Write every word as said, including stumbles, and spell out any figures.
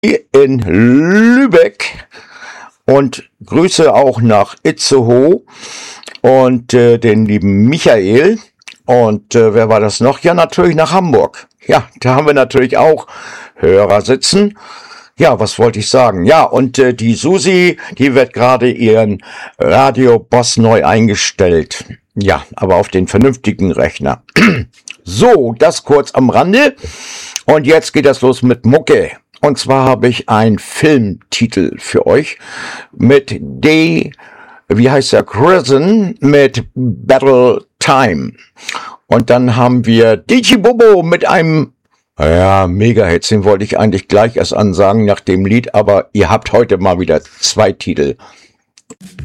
in Lübeck und Grüße auch nach Itzehoe und äh, den lieben Michael. Und äh, wer war das noch? Ja, natürlich nach Hamburg. Ja, da haben wir natürlich auch Hörer sitzen. Ja, was wollte ich sagen? Ja, und äh, die Susi, die wird gerade ihren Radio-Boss neu eingestellt. Ja, aber auf den vernünftigen Rechner. So, das kurz am Rande. Und jetzt geht das los mit Mucke. Und zwar habe ich einen Filmtitel für euch mit D, wie heißt der, Prison mit Battle Time. Und dann haben wir D J Bobo mit einem, ja, Mega-Hits, den wollte ich eigentlich gleich erst ansagen nach dem Lied, aber ihr habt heute mal wieder zwei Titel.